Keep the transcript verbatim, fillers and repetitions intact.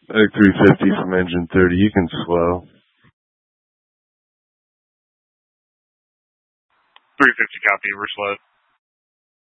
Medic three fifty from engine thirty, you can swell. three fifty copy, we're slowed.